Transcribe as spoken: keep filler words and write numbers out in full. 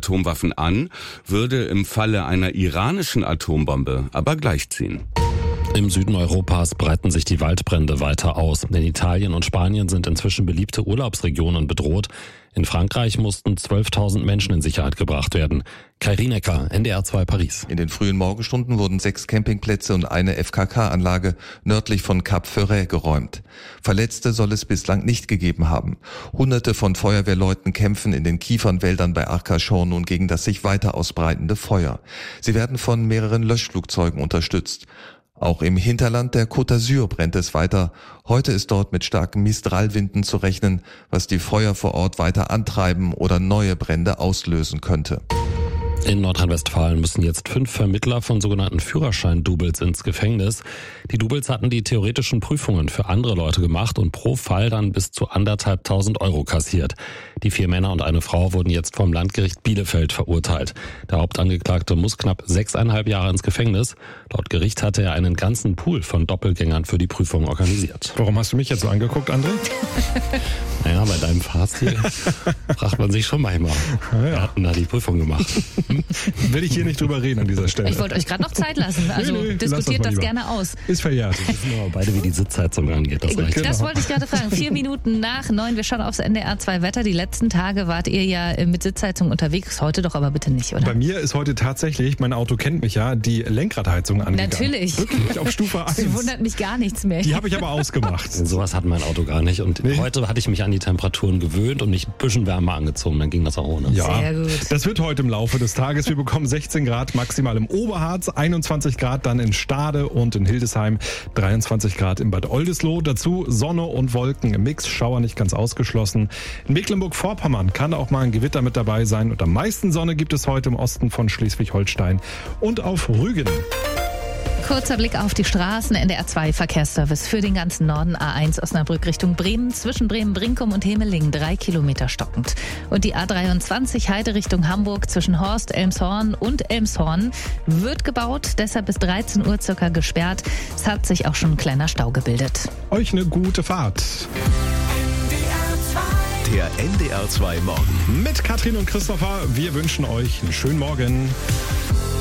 Atomwaffen an, würde im Falle einer iranischen Atombombe aber gleichziehen. Im Süden Europas breiten sich die Waldbrände weiter aus. In Italien und Spanien sind inzwischen beliebte Urlaubsregionen bedroht. In Frankreich mussten zwölftausend Menschen in Sicherheit gebracht werden. Kai Rienecker, N D R zwei Paris. In den frühen Morgenstunden wurden sechs Campingplätze und eine F K K-Anlage nördlich von Cap Ferret geräumt. Verletzte soll es bislang nicht gegeben haben. Hunderte von Feuerwehrleuten kämpfen in den Kiefernwäldern bei Arcachon nun gegen das sich weiter ausbreitende Feuer. Sie werden von mehreren Löschflugzeugen unterstützt. Auch im Hinterland der Côte d'Azur brennt es weiter. Heute ist dort mit starken Mistralwinden zu rechnen, was die Feuer vor Ort weiter antreiben oder neue Brände auslösen könnte. In Nordrhein-Westfalen müssen jetzt fünf Vermittler von sogenannten Führerschein-Doubles ins Gefängnis. Die Doubles hatten die theoretischen Prüfungen für andere Leute gemacht und pro Fall dann bis zu anderthalbtausend Euro kassiert. Die vier Männer und eine Frau wurden jetzt vom Landgericht Bielefeld verurteilt. Der Hauptangeklagte muss knapp sechseinhalb Jahre ins Gefängnis. Laut Gericht hatte er einen ganzen Pool von Doppelgängern für die Prüfung organisiert. Warum hast du mich jetzt so angeguckt, André? Naja, bei deinem Fahrstil fragt man sich schon manchmal. Wir hatten da die Prüfung gemacht. Will ich hier nicht drüber reden an dieser Stelle. Ich wollte euch gerade noch Zeit lassen. Also nee, nee, diskutiert das, das gerne aus. Ist verjährt. Wir wissen aber beide, wie die Sitzheizung angeht. Das, das genau. wollte ich gerade fragen. Vier Minuten nach neun. Wir schauen aufs N D R zwei Wetter. Die letzten Tage wart ihr ja mit Sitzheizung unterwegs. Heute doch aber bitte nicht, oder? Bei mir ist heute tatsächlich, mein Auto kennt mich ja, die Lenkradheizung angegangen. Natürlich. Wirklich, auf Stufe eins. Das wundert mich gar nichts mehr. Die habe ich aber ausgemacht. Sowas hat mein Auto gar nicht. Und Nee. heute hatte ich mich an die Temperaturen gewöhnt und mich ein bisschen wärmer angezogen. Dann ging das auch ohne. Ja, Sehr gut. das wird heute im Laufe des Tages. Wir bekommen sechzehn Grad maximal im Oberharz, einundzwanzig Grad dann in Stade und in Hildesheim, dreiundzwanzig Grad in Bad Oldesloe. Dazu Sonne und Wolken im Mix, Schauer nicht ganz ausgeschlossen. In Mecklenburg-Vorpommern kann auch mal ein Gewitter mit dabei sein. Und am meisten Sonne gibt es heute im Osten von Schleswig-Holstein und auf Rügen. Kurzer Blick auf die Straßen. N D R zwei Verkehrsservice für den ganzen Norden. A eins Osnabrück Richtung Bremen. Zwischen Bremen-Brinkum und Hemelingen drei Kilometer stockend. Und die A dreiundzwanzig Heide Richtung Hamburg zwischen Horst, Elmshorn und Elmshorn wird gebaut. Deshalb bis dreizehn Uhr circa gesperrt. Es hat sich auch schon ein kleiner Stau gebildet. Euch eine gute Fahrt. Der N D R zwei Morgen. Mit Katrin und Christopher, wir wünschen euch einen schönen Morgen.